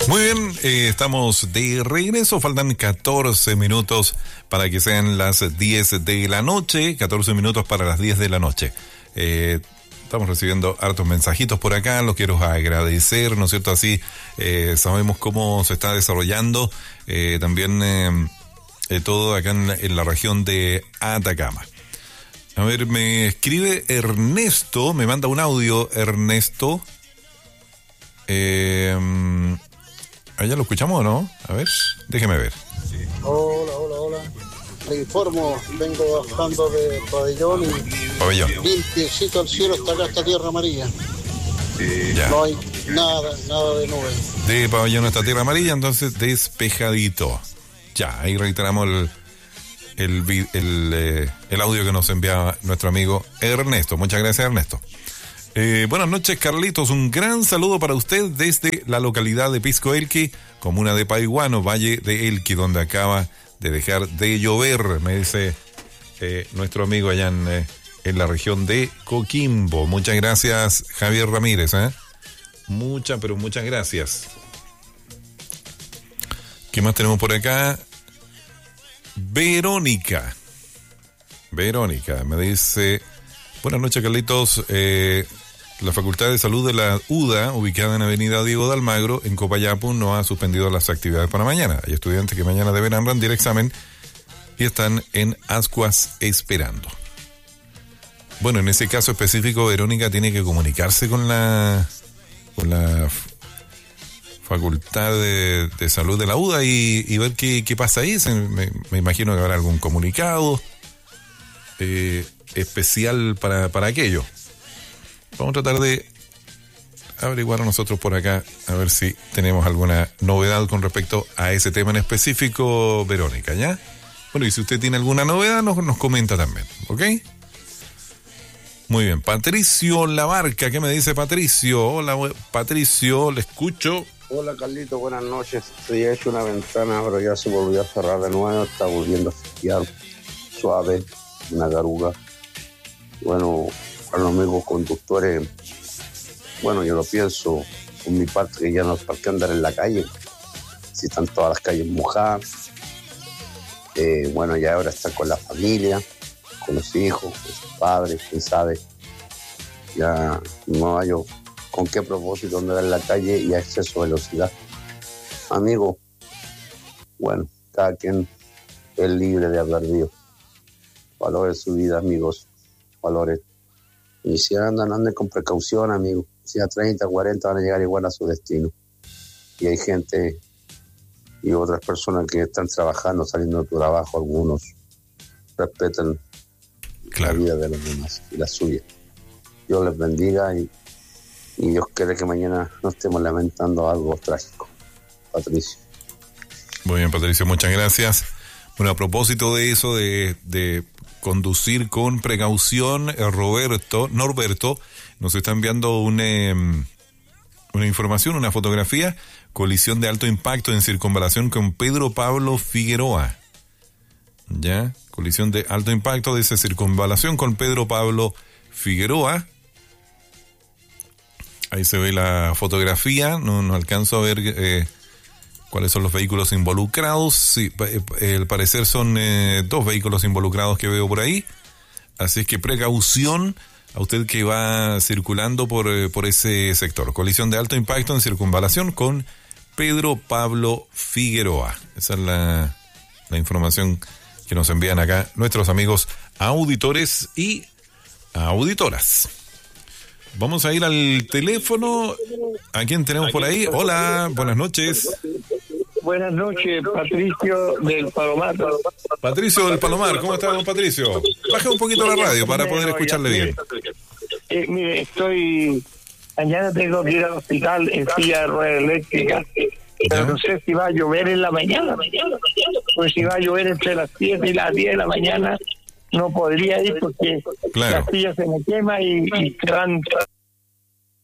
Muy bien, estamos de regreso, faltan 14 minutos para que sean las 10 de la noche, 14 minutos para las 10 de la noche. Estamos recibiendo hartos mensajitos por acá, los quiero agradecer, ¿no es cierto? Así sabemos cómo se está desarrollando también todo acá en la región de Atacama. A ver, me escribe Ernesto, me manda un audio, Ernesto. ¿Allá lo escuchamos o no? A ver, déjeme ver. Hola. Le informo, vengo bajando de Pabellón y limpiecito al cielo está acá esta tierra amarilla. Ya. No hay nada de nubes. De Pabellón hasta tierra amarilla, entonces despejadito. Ya, ahí reiteramos el audio que nos enviaba nuestro amigo Ernesto. Muchas gracias, Ernesto. Buenas noches, Carlitos. Un gran saludo para usted desde la localidad de Pisco Elqui, comuna de Paiguano, Valle de Elqui, donde acaba de dejar de llover, me dice nuestro amigo allá en la región de Coquimbo. Muchas gracias, Javier Ramírez. Muchas gracias. ¿Qué más tenemos por acá? Verónica me dice: buenas noches, Carlitos. La Facultad de Salud de la UDA, ubicada en Avenida Diego de Almagro, en Copayapu, no ha suspendido las actividades para mañana. Hay estudiantes que mañana deberán rendir examen y están en ascuas esperando. Bueno, en ese caso específico, Verónica tiene que comunicarse con la Facultad de Salud de la UDA y ver qué pasa ahí. Me imagino que habrá algún comunicado especial para aquello. Vamos a tratar de averiguar nosotros por acá a ver si tenemos alguna novedad con respecto a ese tema en específico, Verónica, ¿ya? Bueno, y si usted tiene alguna novedad, nos comenta también, ¿ok? Muy bien. Patricio Labarca, ¿qué me dice Patricio? Hola, Patricio, le escucho. Hola, Carlito, buenas noches. Se ha hecho una ventana, pero ya se volvió a cerrar de nuevo. Está volviendo a fiar suave, una garuga. Bueno, a los amigos conductores, bueno, yo lo pienso por mi parte, que ya no es para qué andar en la calle, si están todas las calles mojadas. Bueno, ya ahora estar con la familia, con los hijos, con sus padres, quién sabe. Ya no hay con qué propósito andar en la calle y a exceso de velocidad. Amigo, bueno, cada quien es libre de haber vivido. Valores su vida, amigos, valores. Y si anden con precaución, amigos. Si a 30, 40 van a llegar igual a su destino. Y hay gente y otras personas que están trabajando, saliendo de tu trabajo, algunos respetan la vida de los demás y la suya. Dios les bendiga y Dios quiere que mañana no estemos lamentando algo trágico. Patricio. Muy bien, Patricio, muchas gracias. Bueno, a propósito de eso, de conducir con precaución, Norberto nos está enviando una información, una fotografía: colisión de alto impacto en circunvalación con Pedro Pablo Figueroa. Ya, colisión de alto impacto, dice circunvalación con Pedro Pablo Figueroa. Ahí se ve la fotografía, no alcanzo a ver cuáles son los vehículos involucrados. Sí, al parecer son 2 vehículos involucrados que veo por ahí. Así es que precaución a usted que va circulando por ese sector. Colisión de alto impacto en circunvalación con Pedro Pablo Figueroa. Esa es la información que nos envían acá nuestros amigos auditores y auditoras. Vamos a ir al teléfono. ¿A quién tenemos por ahí? Hola, buenas noches. Buenas noches, Patricio del Palomar. Patricio del Palomar, ¿cómo está, don Patricio? Baja un poquito la radio para poder escucharle bien. Mire, mañana tengo que ir al hospital en silla de ruedas eléctrica, pero no sé si va a llover en la mañana. Pues si va a llover entre las 7 y las 10 de la mañana, no podría ir porque la silla se me quema y se van